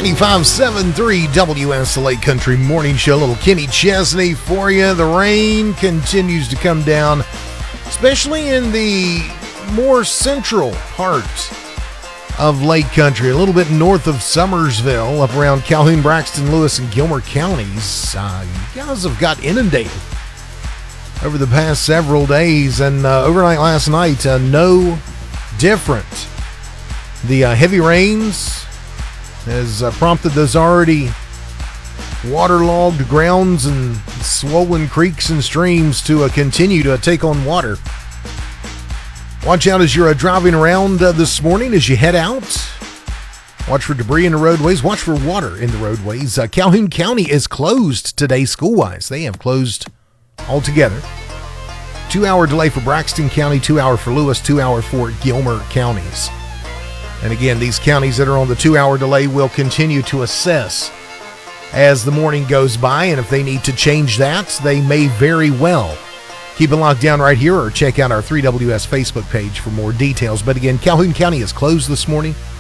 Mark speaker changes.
Speaker 1: 95.7.3 WS Lake Country Morning Show. Little Kenny Chesney for you. The rain continues to come down, especially in the more central part of Lake Country, a little bit north of Summersville, up around Calhoun, Braxton, Lewis, and Gilmer counties. You guys have got inundated over the past several days, and overnight last night, no different. The heavy rains has prompted those already waterlogged grounds and swollen creeks and streams to continue to take on water. Watch out as you're driving around this morning as you head out. Watch for debris in the roadways. Watch for water in the roadways. Calhoun County is closed today school-wise. They have closed altogether. 2-hour delay for Braxton County, 2-hour for Lewis, 2-hour for Gilmer counties. And again, these counties that are on the 2-hour delay will continue to assess as the morning goes by, and if they need to change that, they may very well. Keep it locked down right here or check out our 3WS Facebook page for more details. But again, Calhoun County is closed this morning.